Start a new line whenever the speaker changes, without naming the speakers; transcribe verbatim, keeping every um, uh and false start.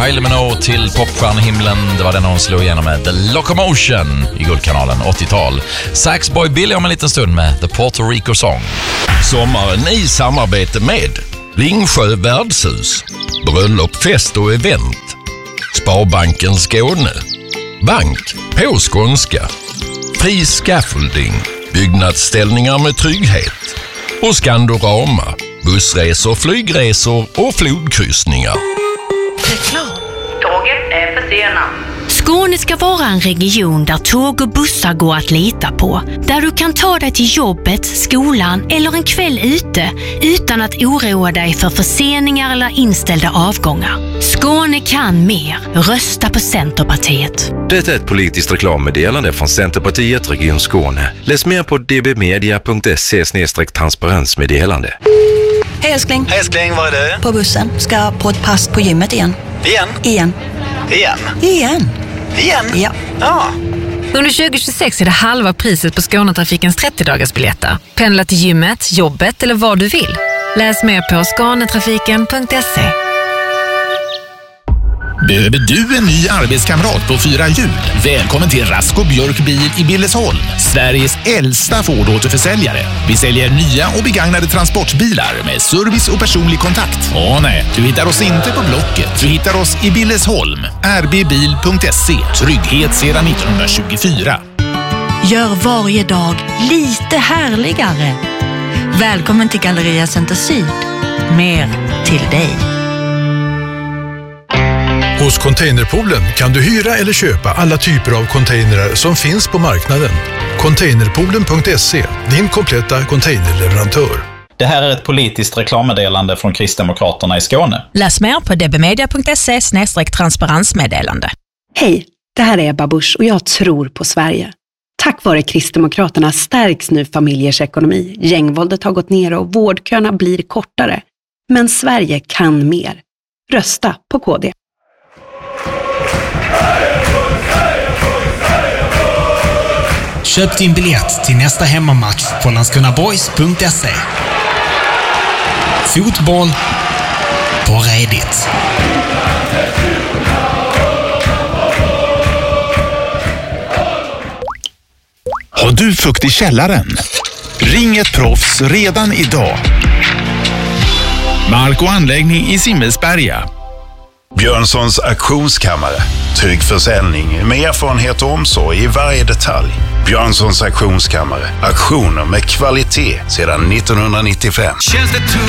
Kylie Minogue till popstjärnhimlen. Det var den hon slog igenom med The Locomotion i Guldkanalen åttiotal. Saxboy Billy om en liten stund med The Puerto Rico Song.
Sommaren i samarbete med Ringsjö värdshus, bröllop, fest och event, Sparbanken Skåne, Bank på skånska, Fri Scaffolding, byggnadsställningar med trygghet och Skandorama, bussresor, flygresor och flodkryssningar.
Reklam. Tåget är försenat.
Skåne ska vara en region där tåg och bussar går att lita på. Där du kan ta dig till jobbet, skolan eller en kväll ute utan att oroa dig för förseningar eller inställda avgångar. Skåne kan mer. Rösta på Centerpartiet.
Det är ett politiskt reklammeddelande från Centerpartiet Region Skåne. Läs mer på d b media punkt se slash transparensmeddelande.
Hej älskling.
Hej älskling, var är du?
På bussen. Ska på ett pass på gymmet igen.
Igen?
Igen.
Igen?
Igen.
Igen?
Ja.
Ja.
Under tjugo tjugosex är det halva priset på Skånetrafikens trettio-dagarsbiljetter. Pendla till gymmet, jobbet eller vad du vill. Läs mer på skånetrafiken punkt se.
Behöver du en ny arbetskamrat på fyra hjul? Välkommen till Rasko Björk Bil i Billesholm, Sveriges äldsta Ford-återförsäljare. Vi säljer nya och begagnade transportbilar med service och personlig kontakt. Åh nej, du hittar oss inte på Blocket. Du hittar oss i Billesholm. r b bil punkt se. Trygghet sedan nittonhundratjugofyra.
Gör varje dag lite härligare. Välkommen till Galleria Center Syd. Mer till dig.
Hos Containerpoolen kan du hyra eller köpa alla typer av containrar som finns på marknaden. Containerpoolen punkt se, din kompletta containerleverantör.
Det här är ett politiskt reklammeddelande från Kristdemokraterna i Skåne.
Läs mer på d b media punkt se slash transparensmeddelande.
Hej, det här är Ebba Busch och jag tror på Sverige. Tack vare Kristdemokraterna stärks nu familjers ekonomi. Gängvåldet har gått ner och vårdköerna blir kortare. Men Sverige kan mer. Rösta på K D.
Köp din biljett till nästa hemmamatch på landskrona boys punkt se. Fotboll på redigt.
Har du fukt i källaren? Ring ett proffs redan idag. Mark och anläggning i Simmelsberga.
Björnssons auktionskammare. Trygg försäljning med erfarenhet och omsorg i varje detalj. Björnssons auktionskammare. Auktioner med kvalitet sedan nittonhundranittiofem.